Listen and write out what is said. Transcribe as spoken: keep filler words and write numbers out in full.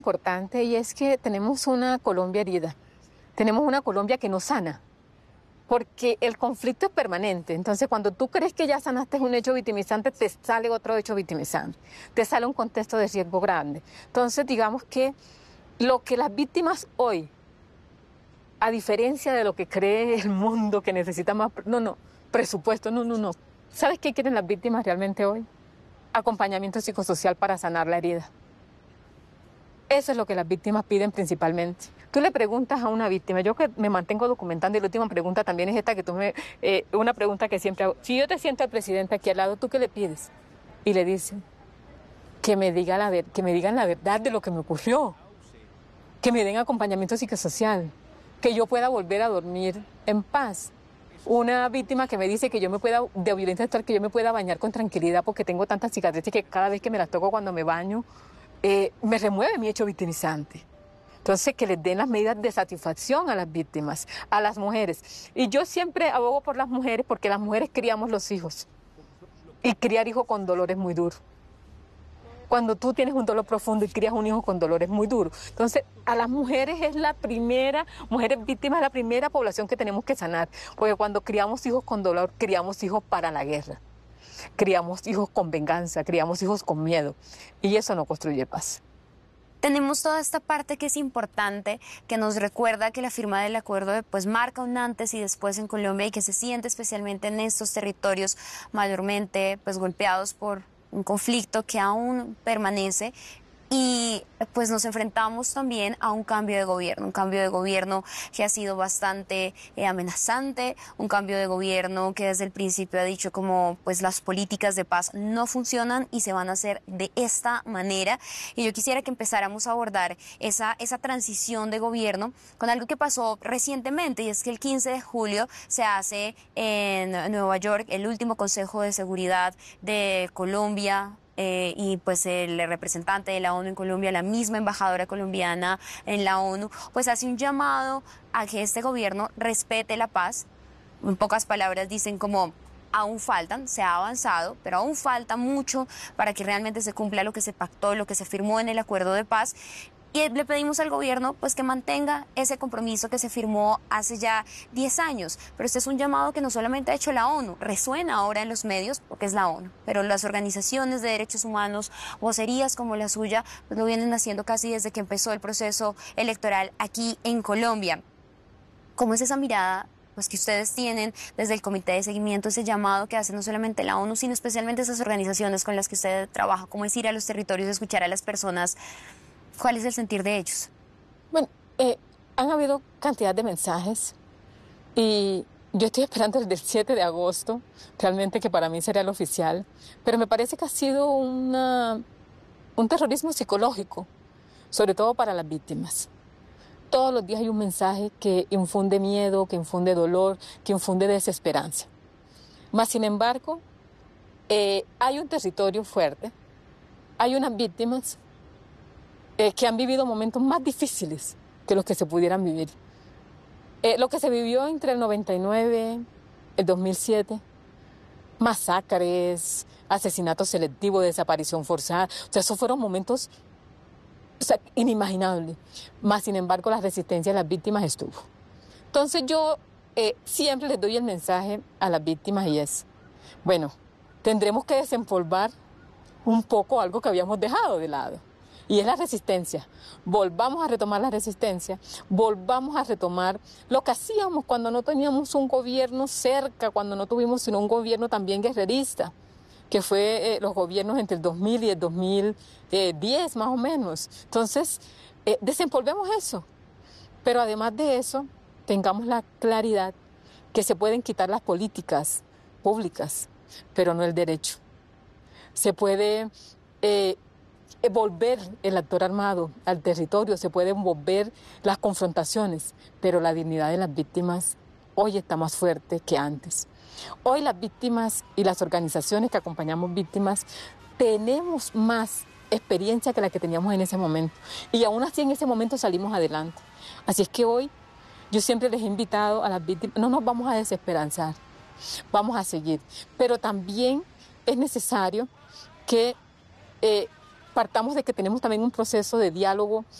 Importante, y es que tenemos una Colombia herida, tenemos una Colombia que no sana, porque el conflicto es permanente. Entonces, cuando tú crees que ya sanaste un hecho victimizante, te sale otro hecho victimizante, te sale un contexto de riesgo grande. Entonces, digamos que lo que las víctimas hoy, a diferencia de lo que cree el mundo que necesita más, no, no, presupuesto, no, no, no. ¿Sabes qué quieren las víctimas realmente hoy? Acompañamiento psicosocial para sanar la herida. Eso es lo que las víctimas piden principalmente. Tú le preguntas a una víctima, yo que me mantengo documentando, y la última pregunta también es esta que tú me, eh, una pregunta que siempre hago. Si yo te siento al presidente aquí al lado, ¿tú qué le pides? Y le dicen que me diga la ver, que me digan la verdad de lo que me ocurrió, que me den acompañamiento psicosocial, que yo pueda volver a dormir en paz. Una víctima que me dice que yo me pueda, de violencia sexual, que yo me pueda bañar con tranquilidad porque tengo tantas cicatrices que cada vez que me las toco cuando me baño, Eh, me remueve mi hecho victimizante. Entonces, que les den las medidas de satisfacción a las víctimas, a las mujeres. Y yo siempre abogo por las mujeres porque las mujeres criamos los hijos. Y criar hijos con dolor es muy duro. Cuando tú tienes un dolor profundo y crías un hijo con dolor es muy duro. Entonces, a las mujeres es la primera, mujeres víctimas es la primera población que tenemos que sanar. Porque cuando criamos hijos con dolor, criamos hijos para la guerra. Criamos hijos con venganza, criamos hijos con miedo, y eso no construye paz. Tenemos toda esta parte que es importante, que nos recuerda que la firma del acuerdo pues marca un antes y después en Colombia y que se siente especialmente en estos territorios mayormente pues golpeados por un conflicto que aún permanece. Y pues nos enfrentamos también a un cambio de gobierno, un cambio de gobierno que ha sido bastante eh, amenazante, un cambio de gobierno que desde el principio ha dicho como pues las políticas de paz no funcionan y se van a hacer de esta manera. Y yo quisiera que empezáramos a abordar esa, esa transición de gobierno con algo que pasó recientemente, y es que el quince de julio se hace en Nueva York el último Consejo de Seguridad de Colombia. Eh, y pues el representante de la ONU en Colombia, la misma embajadora colombiana en la ONU, pues hace un llamado a que este gobierno respete la paz. En pocas palabras dicen como aún faltan, se ha avanzado, pero aún falta mucho para que realmente se cumpla lo que se pactó, lo que se firmó en el acuerdo de paz. Y le pedimos al gobierno pues que mantenga ese compromiso que se firmó hace ya diez años. Pero este es un llamado que no solamente ha hecho la ONU, resuena ahora en los medios porque es la ONU, pero las organizaciones de derechos humanos, vocerías como la suya, pues lo vienen haciendo casi desde que empezó el proceso electoral aquí en Colombia. ¿Cómo es esa mirada pues que ustedes tienen desde el Comité de Seguimiento, ese llamado que hace no solamente la ONU, sino especialmente esas organizaciones con las que usted trabaja? ¿Cómo es ir a los territorios, escuchar a las personas? ¿Cuál es el sentir de ellos? Bueno, eh, han habido cantidad de mensajes y yo estoy esperando el del siete de agosto, realmente que para mí sería el oficial, pero me parece que ha sido una, un terrorismo psicológico, sobre todo para las víctimas. Todos los días hay un mensaje que infunde miedo, que infunde dolor, que infunde desesperanza. Mas, sin embargo, eh, hay un territorio fuerte, hay unas víctimas Eh, que han vivido momentos más difíciles que los que se pudieran vivir. Eh, lo que se vivió entre el noventa y nueve, el dos mil siete, masacres, asesinatos selectivos, desaparición forzada, o sea, esos fueron momentos o sea, inimaginables. Más sin embargo, la resistencia de las víctimas estuvo. Entonces yo eh, siempre les doy el mensaje a las víctimas y es, bueno, tendremos que desempolvar un poco algo que habíamos dejado de lado. Y es la resistencia. Volvamos a retomar la resistencia, volvamos a retomar lo que hacíamos cuando no teníamos un gobierno cerca, cuando no tuvimos sino un gobierno también guerrerista, que fue eh, los gobiernos entre el dos mil y el dos mil diez más o menos. Entonces, eh, desempolvemos eso. Pero además de eso, tengamos la claridad que se pueden quitar las políticas públicas, pero no el derecho. Se puede Eh, volver el actor armado al territorio, se pueden volver las confrontaciones, pero la dignidad de las víctimas hoy está más fuerte que antes. Hoy las víctimas y las organizaciones que acompañamos víctimas tenemos más experiencia que la que teníamos en ese momento, y aún así en ese momento salimos adelante. Así es que hoy yo siempre les he invitado a las víctimas, no nos vamos a desesperanzar, vamos a seguir, pero también es necesario que eh, partamos de que tenemos también un proceso de diálogo